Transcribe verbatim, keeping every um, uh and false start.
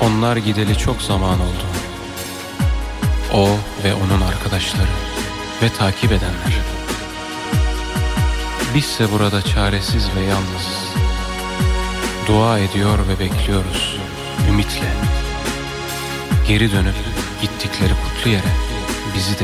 Onlar gideli çok zaman oldu. O ve onun arkadaşları ve takip edenler. Bizse burada çaresiz ve yalnızız. Dua ediyor ve bekliyoruz ümitle. Geri dönüp gittikleri kutlu yere bizi de